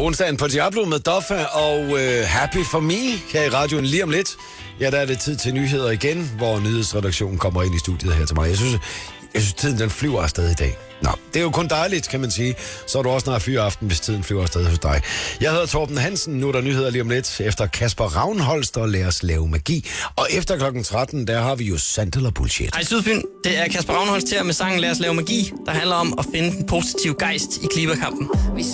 onsdagen på Diablo med Doffa og Happy for Me her i radioen lige om lidt. Ja, der er det tid til nyheder igen, hvor nyhedsredaktionen kommer ind i studiet her til mig. Jeg synes tiden den flyver afsted i dag. Nå, det er jo kun dejligt, kan man sige. Så er du også snart fyraften, hvis tiden flyver afsted hos dig. Jeg hedder Torben Hansen, nu er der nyheder lige om lidt. Efter Kasper Ravnholst, der lærer os lave magi. Og efter klokken 13, der har vi jo sandt eller bullshit. Hej Sydfyn, det er Kasper Ravnholst her med sangen Lad os lave magi, der handler om at finde den positive gejst i klimakampen.